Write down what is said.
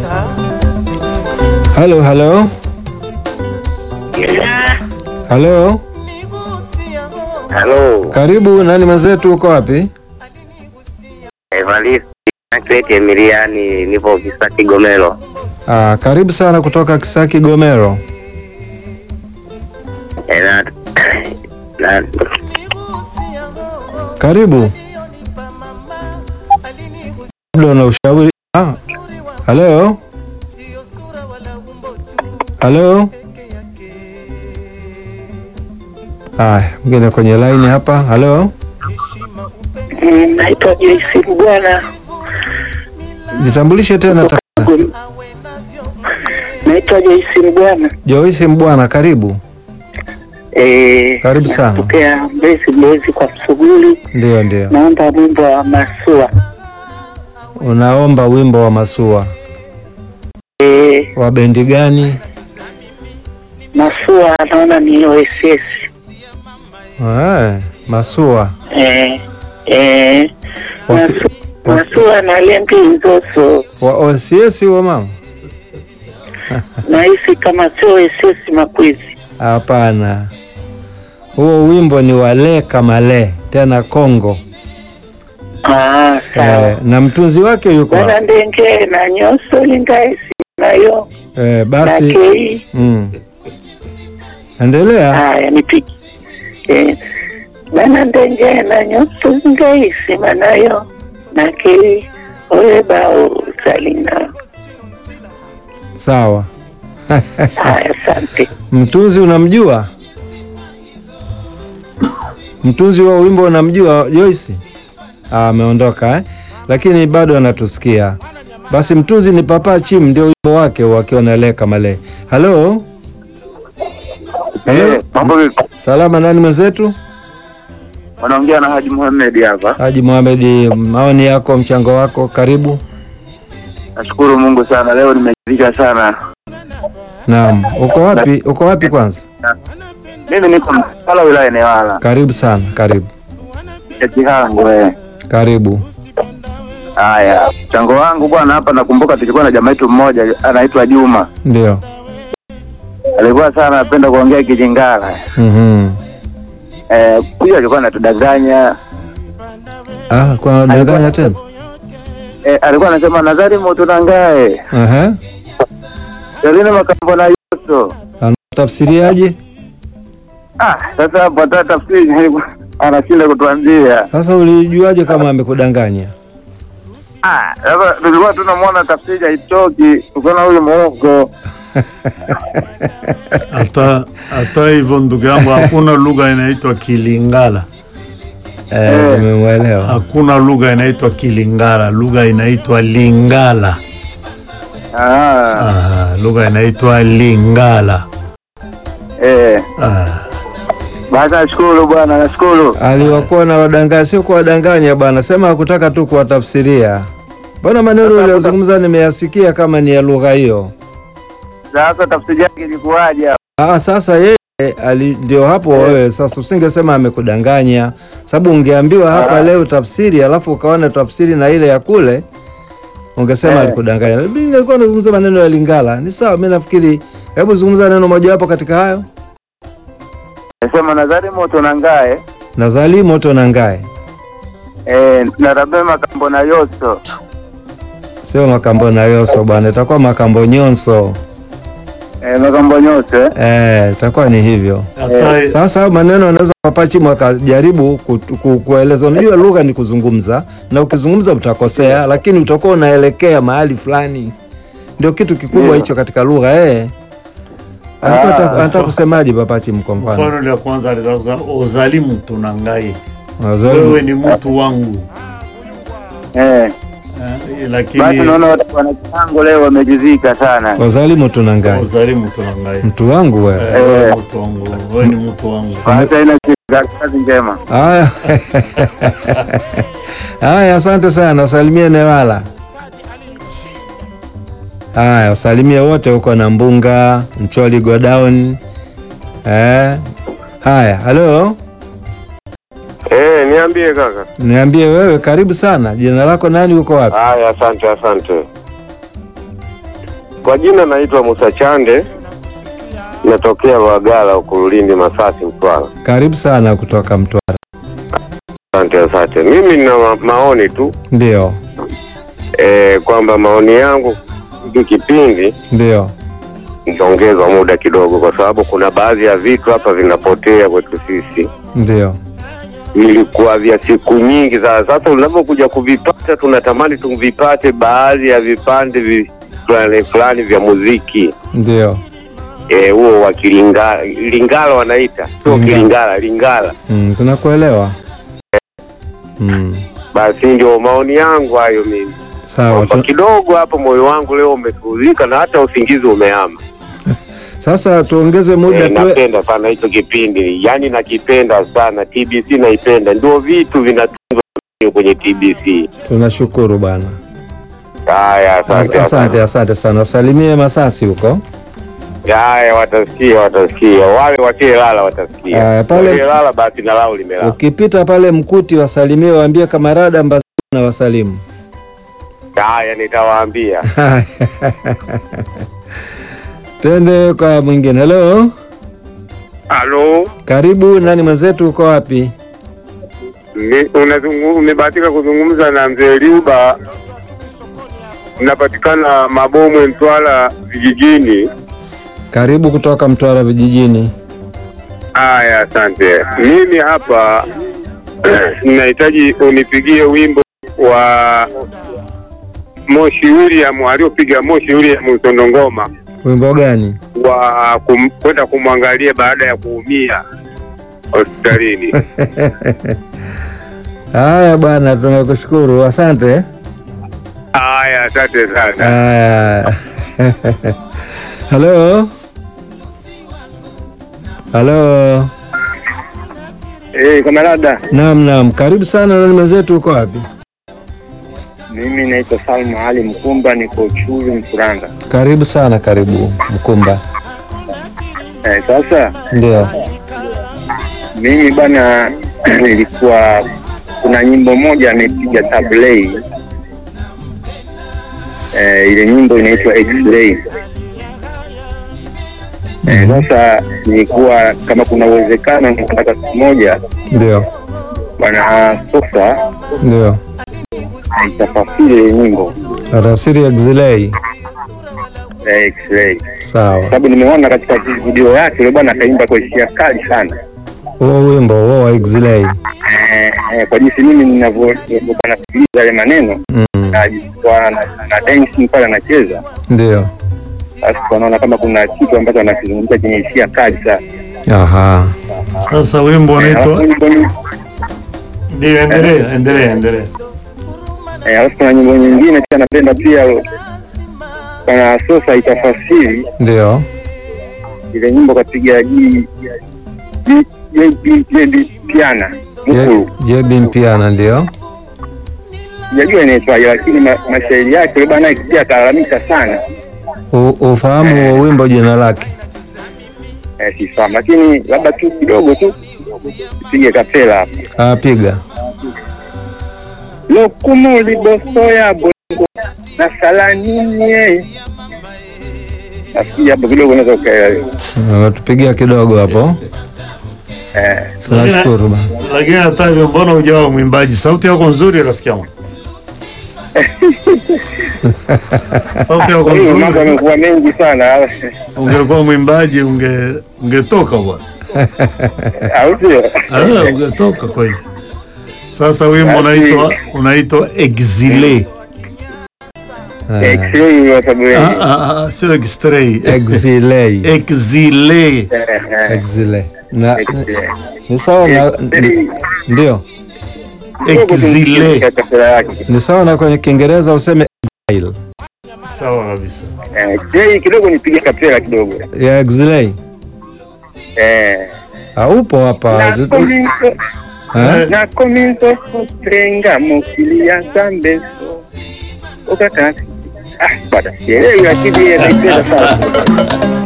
Halo, halo. Halo. Halo. Karibu, nani mwenzetu, uko wapi? Evarist Nakreti Emiliani, nipo Kisaki Gomero. Karibu sana kutoka Kisaki Gomero. Karibu. Ndio na ushauri. Halo. Halo. Mwingine kwenye line hapa. Halo. Naitwa Joyce Mbwana. Jitambulishe tena tafadhali. Naitwa Joyce Mbwana. Joyce Mbwana, karibu. Karibu sana. Natokea Mbezi kwa Msuguri. Ndio. Naomba wimbo wa Masua. Unaomba wimbo wa Masua. Wa bendi gani? Masua naona ni OSS. Masua. Masua na Lembi Nzoso. Wa OSS wa mama? Nahisi kama sio OSS Makwizi. Hapana. Huo wimbo ni wale kama le, tena Kongo. Sawa. Na mtunzi wake yuko Bana ndenge na nyoso lingaisi nayo. Basi. Endelea. Haya nipiki. Bana ndenge na nyoso lingaisi manayo. Nake oleba usalina. Sawa. Haya, asante. Mtunzi unamjua? Mtunzi wa wimbo unamjua Joyce? Ameondoka lakini bado anatusikia. Basi mtunzi ni Papa Chim, ndio wimbo wake wakiwa na le kama le. Halo? Halo? Mambo vipi? Salama, nani mwenzetu? Wanaongea na Haji Mohamed hapa. Haji Mohamed, maoni yako, mchango wako, karibu. Nashukuru Mungu sana, leo nimeridhika sana. Naam, uko wapi kwanza? Mimi niko Mpala, wilaya Newala. Karibu sana, karibu. Kihango Karibu. Haya, mchango wangu bwana, hapa nakumbuka tulikuwa na jamaa yetu mmoja anaitwa Juma. Ndio. Alikuwa sana anapenda kuongea Kijingala. Huyo alikuwa anatudanganya. Alikuwa anadanganya tena? Alikuwa anasema Nazari moto nangae. Dalina makambo na yoso. Anatafsiriaje? Sasa hapo tafsiri anashinda kutuambia. Sasa ulijuaje kama amekudanganya? Sasa tulikuwa tunamwona tafsiri haitoki, tukaona huyo muongo. Hata hivyo ndugu yangu, hakuna lugha inaitwa Kilingala. Nimemuelewa. Hakuna lugha inaitwa Kilingala, lugha inaitwa Lingala. Lugha inaitwa Lingala. Basi nashukuru bwana, nashukuru. Aliwakuwa na wadanganya, sio kuwadanganya bwana, sema hakutaka tu kuwatafsiria. Bwana maneno uliyozungumza nimeyasikia kama ni ya lugha hiyo. Sasa tafsiri yake ilikuwaje? Sasa yeye ndio hapo wewe sasa usingesema amekudanganya, sababu ungeambiwa hapa leo tafsiri alafu ukaona tafsiri na ile ya kule ungesema alikudanganya. Mimi nilikuwa nazungumza maneno ya Lingala. Ni sawa, mimi nafikiri hebu zungumza neno moja hapo katika hayo. Nasema Nazari moto nangae. Nazali moto nangae. Narabe makambo na yoso. Sio makambo na yoso bwana, itakuwa makambo nyonso. Makambo nyonso. Itakuwa ni hivyo. Sasa maneno anaweza Papa Chim akajaribu kueleza. Unajua lugha ni kuzungumza, na ukizungumza utakosea, lakini utakuwa unaelekea mahali fulani. Ndio kitu kikubwa hicho katika lugha. Anataka kusemaje Papa Chim kwa mfano? Mfano la kwanza alisema ozalimu tunangai. Wewe ni mtu wangu. Lakini basi naona watu wanakiango leo wamejizika sana. Ozalimu tunangai. Ozalimu tunangai. Mtu wangu wewe. Mtu wangu. Wewe ni mtu wangu. Basi ina kazi njema. Haya, asante sana. Usalimie Newala. Usalimie wote huko na Mbunga, Mcholi go down. Haya, halo. Niambie kaka. Niambie wewe, karibu sana. Jina lako nani, uko wapi? Asante. Kwa jina naitwa Musa Chande, natokea Wagala huko Lindi, Masasi, Mtwara. Karibu sana kutoka Mtwara. Asante. Mimi nina maoni tu. Ndio. Kwamba maoni yangu hiki kipindi Ndio. nitaongezwa muda kidogo, kwa sababu kuna baadhi ya vitu hapa vinapotea kwetu sisi. Ndio. Ilikuwa vya siku nyingi sasa unapokuja kuvipata tunatamani tuvipate baadhi ya vipande fulani vya muziki. Ndio. Huo wa Lingala wanaita, sio Lingala. Tunakuelewa. Basi ndio maoni yangu hayo mimi. Sawa. Kidogo hapo moyo wangu leo umetuzika na hata usingizi umehama. Sasa tuongeze muda napenda sana hicho kipindi. Yaani nakipenda sana. TBC naipenda. Ndio vitu vinatunzwa kwenye TBC. Tunashukuru bwana. Haya, asante sana. Wasalimie Masasi huko. Haya, watasikia. Wale wakielala watasikia. Pale wakielala basi na lao limelala. Ukipita pale Mkuti wasalimie, waambie kamarada Mbazima na wasalimu. Haya, nitawaambia. Twende kwa mwingine. Hello. Halo. Karibu, nani mwenzetu, uko wapi? Umebahatika kuzungumza na Mzee Liuba. Napatikana Mabomwe, Mtwara vijijini. Karibu kutoka Mtwara vijijini. Haya, asante. Mimi hapa ninahitaji unipigie wimbo wa Moshi William, aliopiga Moshi William Msondongoma. Wimbo gani? Wa kwenda kumwangalia baada ya kuumia hospitalini. Haya bwana, tunakushukuru. Asante. Haya, asante sana. Haya. Hello. Kamarada. Naam. Karibu sana, nani mwenzetu, uko wapi? Mimi naitwa Salma Ali Mkumba, niko Chulu Mkuranga. Karibu sana, karibu Mkumba. Sasa ndio mimi bana nilikuwa kuna nyimbo moja amepiga Tablay. Ile nyimbo inaitwa X-Ray. Sasa nilikuwa kama kuna uwezekano nataka siku moja ndio bana Sofa ndio itafasiri nyimbo. Tafsiri ya X-Ray. X-Ray. Sawa. Sababu nimeona katika video yake yule bwana akaimba kwa hisia kali sana. Wimbo wa X-Ray. Kwa jinsi mimi ninavyosikiliza yale maneno na dance pale anacheza. Ndio. Sasa naona kama kuna kitu ambacho anakizungumza chenye hisia kali sana. Aha. Sasa wimbo unaitwa ndio, endelea. Alafu kuna nyimbo nyingine pia napenda pia kana Sofa itafasiri. Ndio. Ile nyimbo kapiga piana. JB piana ndio. Sijajua inaitwa, lakini mashairi yake bwana ikija kalalamika sana. Ufahamu wa wimbo jina lake? Sifahamu, lakini labda tu kidogo tu pige kapela hapa. Piga. Lokumuli bosoya bongo na salanini. Asikia hapo kidogo unaweza ukaelewa. Tupigia kidogo hapo. Tunashukuru bana. Lakini hata hivyo mbona hujawa mwimbaji? Sauti yako nzuri rafiki yangu. Sauti yako nzuri. Mambo yamekuwa mengi sana. Ungekuwa mwimbaji ungetoka bwana. Au sio? Ungetoka kweli. Sasa wimbo unaitwa X-Ray. X-Ray wa sababu sio X-Ray. X-Ray. X-Ray. Ni sawa na ndio. X-Ray. Ni sawa na kwenye Kiingereza useme exile. Sawa kabisa. X-Ray kidogo nipige kapela kidogo. Ya X-Ray. Upo hapa. Na comienzo trenga mokilia zambe. Ukakati. Bada. Yeye yasidi yeye sana.